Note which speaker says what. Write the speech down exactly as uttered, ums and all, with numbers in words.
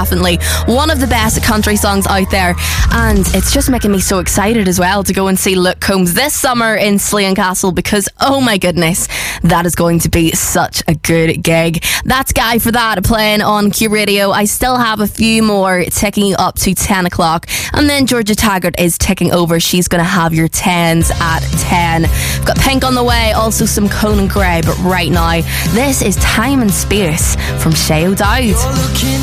Speaker 1: Definitely one of the best country songs out there, and it's just making me so excited as well to go and see Luke Combs this summer in Slane Castle, because oh my goodness, that is going to be such a good gig. That's Guy for that, playing on Q Radio. I still have a few more ticking up to ten o'clock, and then Georgia Taggart is ticking over. She's going to have your tens at ten. We've got Pink on the way, also some Conan Gray, but right now this is Time and Space from Shay O'Dowd.